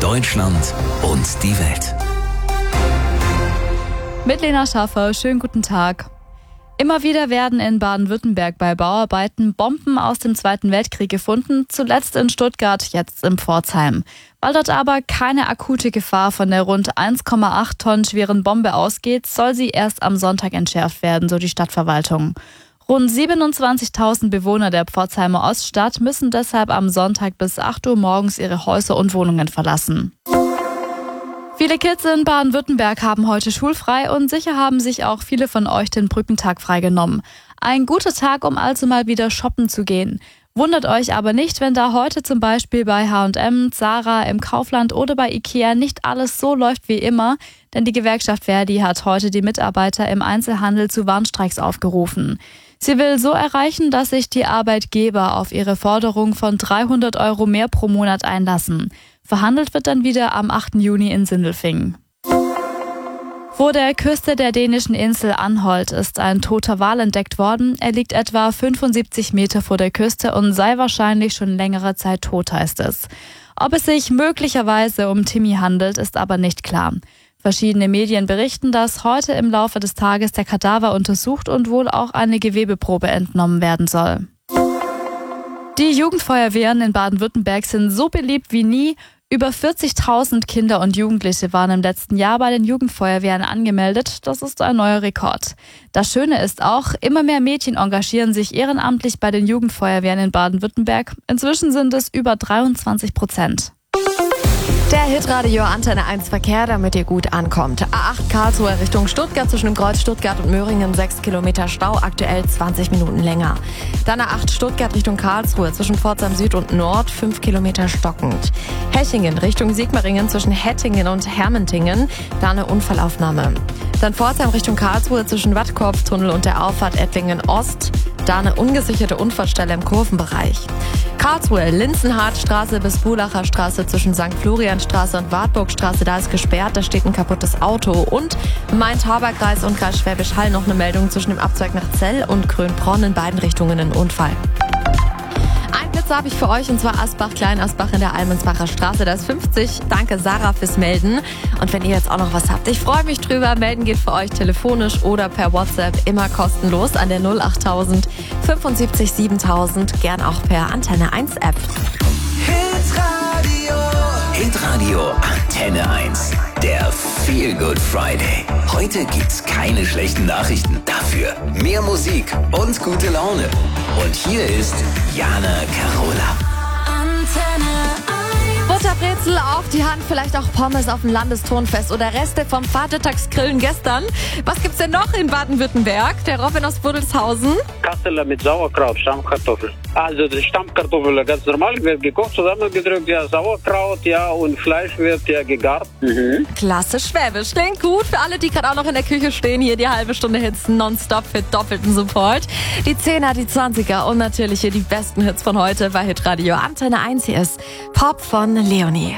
Deutschland und die Welt. Mit Lena Schaffer, schönen guten Tag. Immer wieder werden in Baden-Württemberg bei Bauarbeiten Bomben aus dem Zweiten Weltkrieg gefunden, zuletzt in Stuttgart, jetzt in Pforzheim. Weil dort aber keine akute Gefahr von der rund 1,8 Tonnen schweren Bombe ausgeht, soll sie erst am Sonntag entschärft werden, so die Stadtverwaltung. Rund 27.000 Bewohner der Pforzheimer Oststadt müssen deshalb am Sonntag bis 8 Uhr morgens ihre Häuser und Wohnungen verlassen. Viele Kids in Baden-Württemberg haben heute schulfrei und sicher haben sich auch viele von euch den Brückentag freigenommen. Ein guter Tag, um also mal wieder shoppen zu gehen. Wundert euch aber nicht, wenn da heute zum Beispiel bei H&M, Zara, im Kaufland oder bei Ikea nicht alles so läuft wie immer, denn die Gewerkschaft Verdi hat heute die Mitarbeiter im Einzelhandel zu Warnstreiks aufgerufen. Sie will so erreichen, dass sich die Arbeitgeber auf ihre Forderung von 300 € mehr pro Monat einlassen. Verhandelt wird dann wieder am 8. Juni in Sindelfingen. Vor der Küste der dänischen Insel Anholt ist ein toter Wal entdeckt worden. Er liegt etwa 75 Meter vor der Küste und sei wahrscheinlich schon längere Zeit tot, heißt es. Ob es sich möglicherweise um Timmy handelt, ist aber nicht klar. Verschiedene Medien berichten, dass heute im Laufe des Tages der Kadaver untersucht und wohl auch eine Gewebeprobe entnommen werden soll. Die Jugendfeuerwehren in Baden-Württemberg sind so beliebt wie nie. Über 40.000 Kinder und Jugendliche waren im letzten Jahr bei den Jugendfeuerwehren angemeldet. Das ist ein neuer Rekord. Das Schöne ist auch, immer mehr Mädchen engagieren sich ehrenamtlich bei den Jugendfeuerwehren in Baden-Württemberg. Inzwischen sind es über 23%. Der Hitradio Antenne 1 Verkehr, damit ihr gut ankommt. A8 Karlsruhe Richtung Stuttgart, zwischen dem Kreuz Stuttgart und Möhringen 6 Kilometer Stau, aktuell 20 Minuten länger. Dann A8 Stuttgart Richtung Karlsruhe, zwischen Pforzheim Süd und Nord 5 Kilometer stockend. Hechingen Richtung Sigmaringen, zwischen Hettingen und Hermentingen, da eine Unfallaufnahme. Dann Pforzheim Richtung Karlsruhe, zwischen Wattkorpstunnel und der Auffahrt Ettlingen Ost, da eine ungesicherte Unfallstelle im Kurvenbereich. Karlsruhe, Linzenhardtstraße bis Bulacher Straße zwischen St. Florianstraße und Wartburgstraße, da ist gesperrt, da steht ein kaputtes Auto. Und Main-Tauber-Kreis und Kreis Schwäbisch Hall noch eine Meldung zwischen dem Abzweig nach Zell und Krönbronn, in beiden Richtungen ein Unfall. Ein Blitzer habe ich für euch, und zwar Asbach-Kleinasbach in der Almensbacher Straße, da ist 50. Danke Sarah fürs Melden. Und wenn ihr jetzt auch noch was habt, ich freue mich drüber. Melden geht für euch telefonisch oder per WhatsApp, immer kostenlos an der 08000 75 7000, gern auch per Antenne 1 App. Hitradio Antenne 1. Der Feel Good Friday. Heute gibt's keine schlechten Nachrichten. Dafür mehr Musik und gute Laune. Und hier ist Jana Carola. Butterbrezel auf die Hand, vielleicht auch Pommes auf dem Landestonfest oder Reste vom Vatertagsgrillen gestern. Was gibt's denn noch in Baden-Württemberg? Der Robin aus Buddelshausen. Kasseler mit Sauerkraut, Stammkartoffel. Also die Stammkartoffel ganz normal, wird gekocht, zusammengedrückt, ja, Sauerkraut, ja, und Fleisch wird ja gegart. Klasse Schwäbisch, klingt gut. Für alle, die gerade auch noch in der Küche stehen, hier die halbe Stunde Hits nonstop für doppelten Support. Die 10er, die 20er und natürlich hier die besten Hits von heute bei Hitradio Antenne 1. Hier ist Pop von Leonie.